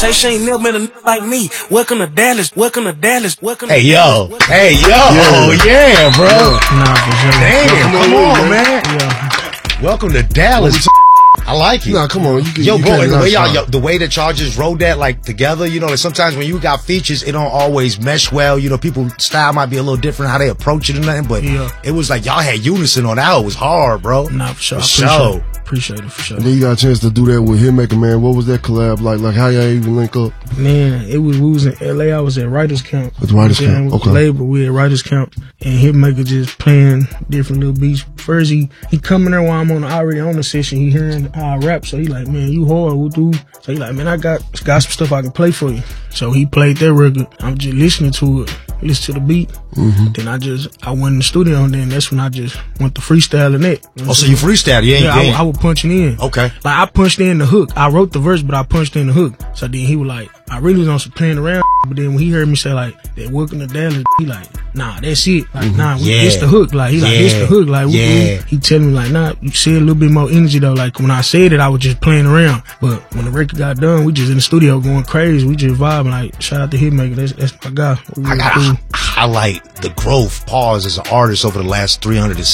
Say she ain't never met a nigga like me. Welcome to Dallas. Welcome to Dallas. Welcome to Hey yo, Dallas. hey yo, yeah, bro. Nah, for sure. Damn, come on, man. Yeah. Welcome to Dallas. I like it. Nah, come on. Yo, bro, and the way that y'all just wrote that like together, you know, like sometimes when you got features, it don't always mesh well. You know, people's style might be a little different how they approach it and nothing, but it was like y'all had unison on that. It was hard, bro. Nah, for sure. For sure. Appreciate it, for sure. And then you got a chance to do that with Hitmaker, man. What was that collab like? Like, how y'all even link up? Man, we was in LA. I was at Writers Camp. At Writers Camp, with okay. the label, we at Writers Camp, and Hitmaker just playing different little beats. First, he coming there while I'm already on the session. He hearing how I rap, so he like, man, you hard, what do? So he like, man, I got some stuff I can play for you. So he played that record. I'm just listening to it, listen to the beat. Then I went in the studio, and then that's when I just went to freestyling it. Oh, so you freestyle? Yeah, I was punching in. Okay. Like, I punched in the hook. I wrote the verse, but I punched in the hook. So then he was like, I really was on some playing around, but then when he heard me say like, that welcome to Dallas, he like, nah, that's it. Like, nah, it's the hook. Like, he like, it's the hook. Like, he telling me like, nah, you said a little bit more energy though. Like, when I said it, I was just playing around. But when the record got done, we just in the studio going crazy. We just vibing. Like, shout out to Hitmaker. That's my guy. I gotta highlight the growth pause as an artist over the last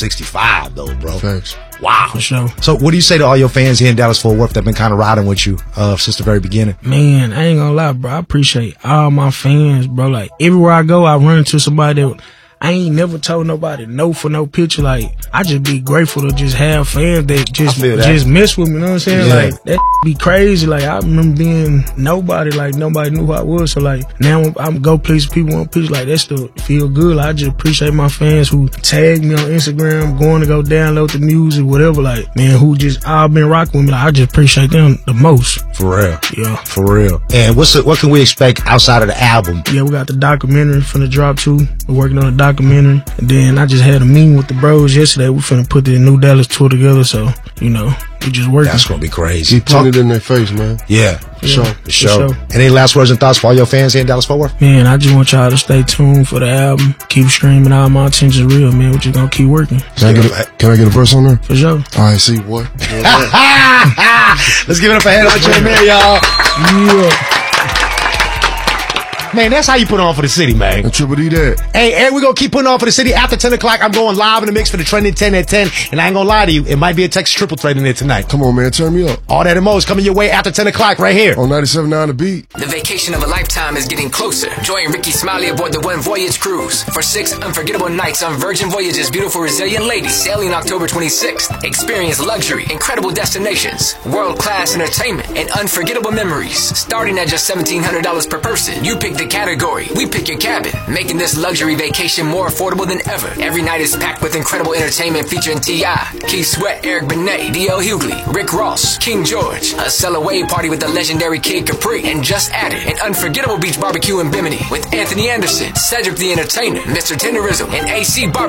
365 though, bro. Thanks. Wow. For sure. So what do you say to all your fans here in Dallas-Fort Worth that been kind of riding with you since the very beginning? Man, I ain't gonna lie, bro. I appreciate all my fans, bro. Like, everywhere I go, I run into somebody that I ain't never told nobody no for no picture. Like, I just be grateful to just have fans that just mess with me, you know what I'm saying? Yeah. Like, that be crazy. Like, I remember being nobody, like, nobody knew who I was. So, like, now I'm go places, people want pictures, like, that still feel good. Like, I just appreciate my fans who tag me on Instagram, going to go download the music, whatever. Like, man, who just all been rocking with me. Like, I just appreciate them the most. For real. Yeah. For real. And what can we expect outside of the album? Yeah, we got the documentary finna drop too. We're working on a documentary. And then I just had a meeting with the bros yesterday. We finna put the New Dallas tour together. So, you know, we just working. That's gonna be crazy. Keep putting it in their face, man. Yeah. For sure. Any last words and thoughts for all your fans here in Dallas-Fort Worth? Man, I just want y'all to stay tuned for the album. Keep streaming. All my attention real, man. We just gonna keep working. Can I get a verse on there? For sure. All right, see what? Let's give it up for Head Up Man, y'all. Yeah. Man, that's how you put on for the city, man. And Triple D that. Hey, and we're going to keep putting on for the city. After 10 o'clock, I'm going live in the mix for the Trending 10 at 10. And I ain't going to lie to you, it might be a Texas triple threat in there tonight. Come on, man, turn me up. All that and more is coming your way after 10 o'clock right here. On 97.9 The Beat. The vacation of a lifetime is getting closer. Join Ricky Smiley aboard the One Voyage cruise for 6 unforgettable nights on Virgin Voyage's beautiful Resilient Lady, sailing October 26th. Experience luxury, incredible destinations, world-class entertainment, and unforgettable memories. Starting at just $1,700 per person. You pick the category. We pick your cabin, making this luxury vacation more affordable than ever. Every night is packed with incredible entertainment featuring T.I., Keith Sweat, Eric Benet, D.L. Hughley, Rick Ross, King George, a Cellaway party with the legendary Kid Capri, and just added an unforgettable beach barbecue in Bimini with Anthony Anderson, Cedric the Entertainer, Mr. Tenderism, and AC Barbecue.